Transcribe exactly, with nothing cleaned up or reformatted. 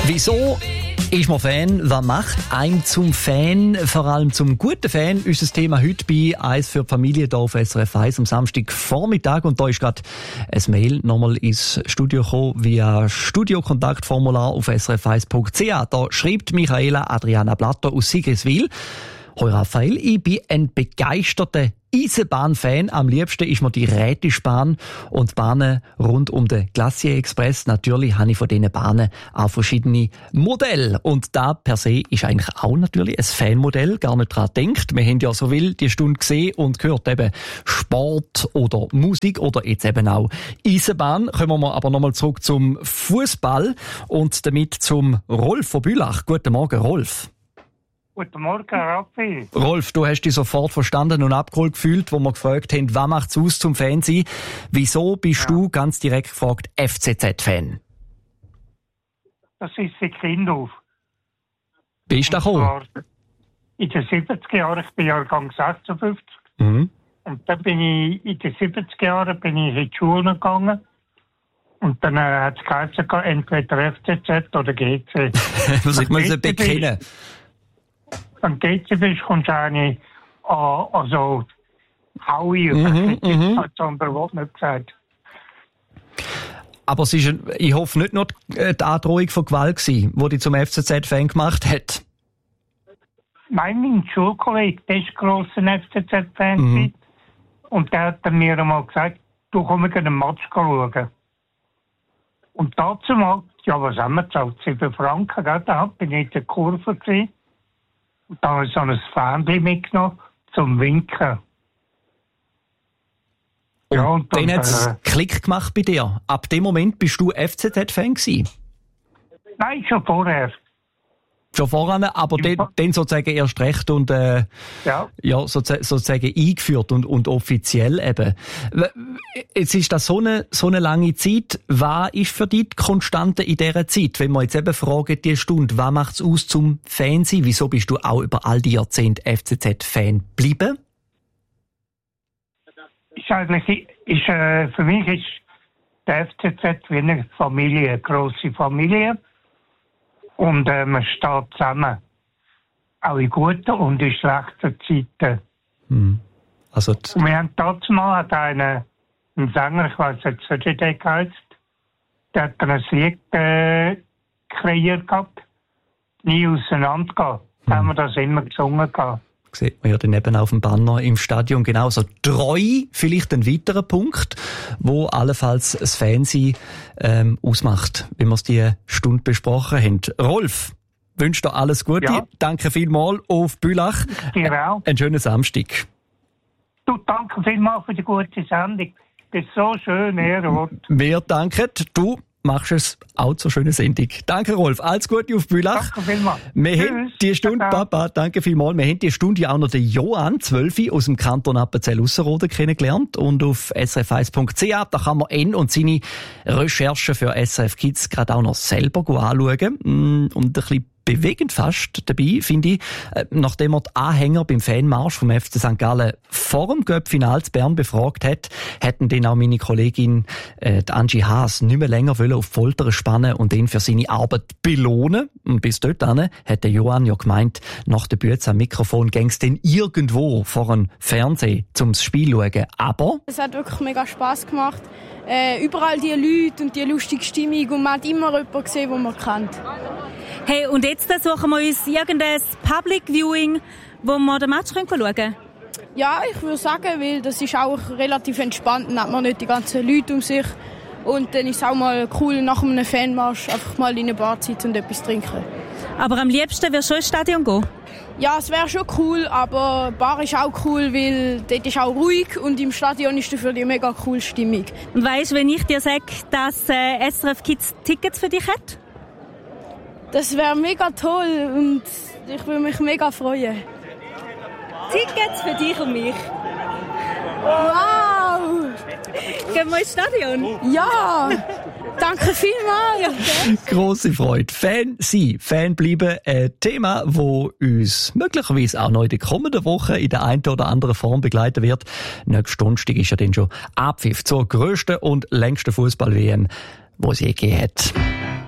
Wieso ist man Fan? Was macht einen zum Fan? Vor allem zum guten Fan ist das Thema heute bei «Eins für die Familie» hier auf S R F eins am Samstagvormittag. Und da ist gerade ein Mail nochmal ins Studio gekommen via Studiokontaktformular auf s r f eins punkt c h. Da schreibt Michaela Adriana Blatter aus Sigriswil: Hoi Raphael, ich bin ein begeisterter Eisenbahn-Fan. Am liebsten ist mir die Rätischbahn und Bahnen rund um den Glacier Express. Natürlich habe ich von diesen Bahnen auch verschiedene Modelle. Und da per se ist eigentlich auch natürlich ein Fanmodell, gar nicht dran denkt. Wir haben ja so viel die Stunde gesehen und gehört eben Sport oder Musik oder jetzt eben auch Eisenbahn. Kommen wir aber nochmal zurück zum Fußball und damit zum Rolf von Bülach. Guten Morgen, Rolf. Guten Morgen, Raffi. Rolf, du hast dich sofort verstanden und abgeholt gefühlt, wo wir gefragt haben, was macht's aus zum Fan sein? Wieso bist ja. du, ganz direkt gefragt, F C Z-Fan? Das ist seit Kind auf. Bist du da gekommen? In den siebziger Jahren, ich bin Jahrgang sechsundfünfzig. Mhm. Und dann bin ich, in den siebziger Jahren bin ich in die Schule gegangen. Und dann äh, hat es geheißen, entweder F C Z oder G C. Muss ich muss es bekennen. Wenn du G C bist, kommst du eigentlich an, also Haui. Mhm, das hat das andere Wort nicht gesagt. Aber es ist, ich hoffe, nicht nur die Androhung von Gewalt gewesen, die dich zum F C Z-Fan gemacht hat. Nein, mein Schulkollege, der ist grosser F C Z-Fan. Mhm. Und der hat mir einmal gesagt, du kommst einen Match schauen. Und dazu mal, ja, was haben wir gezahlt? sieben Franken, gell? Da bin ich in der Kurve gewesen. Und da habe ich so ein Fähnchen mitgenommen zum Winken. Und, ja, und dann, dann hat es äh, Klick gemacht bei dir. Ab dem Moment bist du F C Z-Fan gewesen? Nein, schon vorher. Schon voran, aber dann, dann sozusagen erst recht und äh, ja. Ja, sozusagen, sozusagen eingeführt und, und offiziell eben. Jetzt ist das so eine, so eine lange Zeit. Was ist für dich die Konstante in dieser Zeit? Wenn wir jetzt eben fragen, die Stunde, was macht es aus zum Fan sein? Wieso bist du auch über all die Jahrzehnte F C Z-Fan geblieben? Ist eigentlich, ist, äh, für mich ist der F C Z wie eine Familie, eine grosse Familie. Und äh, man steht zusammen. Auch in guten und in schlechten Zeiten. Hm. Also und wir haben dazu mal einen, einen Sänger, ich weiß jetzt nicht, wie der heißt, der hat ein Lied äh, kreiert gehabt. Nie auseinandergehen. Da haben wir das immer gesungen gehabt. Sieht man ja dann eben auf dem Banner im Stadion genauso. Treu, vielleicht ein weiterer Punkt, wo allenfalls das Fansein ähm, ausmacht, wie wir es die Stunde besprochen haben. Rolf, wünsche dir alles Gute. Ja. Danke vielmals auf Bülach. Dir auch. Einen schönen Samstag. Du, danke vielmals für die gute Sendung. Das ist so schön, Ehrenwort. Wir danken. Du machst es auch zur schönen Sendung. Danke, Rolf. Alles Gute auf Bülach. Danke vielmals. Wir Tschüss. haben die Stunde, Ciao. Papa, danke vielmals. Wir haben die Stunde ja auch noch den Johann, zwölf, aus dem Kanton Appenzell-Ausserrhoden kennengelernt. Und auf s r f eins punkt c h, da kann man ihn und seine Recherchen für S R F Kids gerade auch noch selber anschauen. Und ein bisschen bewegend fast dabei, finde ich, nachdem er die Anhänger beim Fanmarsch vom F C Sankt Gallen vor dem Cup-Final zu Bern befragt hat, hätten den auch meine Kollegin äh, die Angie Haas nicht mehr länger wollen auf die Folter spannen und ihn für seine Arbeit belohnen. Und bis dorthin hat der Johann ja gemeint, nach der Bütze am Mikrofon gäng's denn irgendwo vor einem Fernsehen zum Spiel schauen. Aber es hat wirklich mega Spass gemacht. Äh, überall die Leute und die lustige Stimmung und man hat immer jemanden gesehen, den man kennt. Hey, und jetzt suchen wir uns irgendein Public Viewing, wo wir den Match schauen können? Ja, ich würde sagen, weil das ist auch relativ entspannt. Dann hat man nicht die ganzen Leute um sich. Und dann ist es auch mal cool, nach einem Fanmarsch einfach mal in eine Bar zu sitzen und etwas trinken. Aber am liebsten wirst du schon ins Stadion gehen? Ja, es wäre schon cool, aber Bar ist auch cool, weil dort ist auch ruhig und im Stadion ist dafür die mega coole Stimmung. Und weisst du, wenn ich dir sage, dass äh, S R F Kids Tickets für dich hat? Das wäre mega toll und ich würde mich mega freuen. Tickets für dich und mich. Wow! Gehen wir ins Stadion? Ja! Danke vielmals! grosse Freude. Fan sein, Fan bleiben, ein Thema, das uns möglicherweise auch noch in der kommenden Woche in der einen oder anderen Form begleiten wird. Nächsten Donnerstag ist ja dann schon Abpfiff zur grössten und längsten Fußball-W M, die es je gegeben hat.